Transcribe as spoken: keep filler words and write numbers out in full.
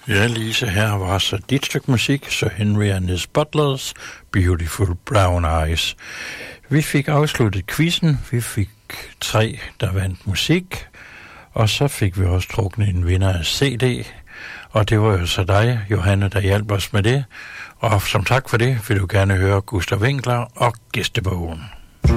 Ja, Lise, her var så dit stykke musik, så Henry and his Butlers, Beautiful Brown Eyes. Vi fik afsluttet quizzen, vi fik tre, der vandt musik, og så fik vi også trukket en vinder af C D, og det var jo så dig, Johanne, der hjalp os med det, og som tak for det, vil du gerne høre Gustav Winkler og Gæstebogen.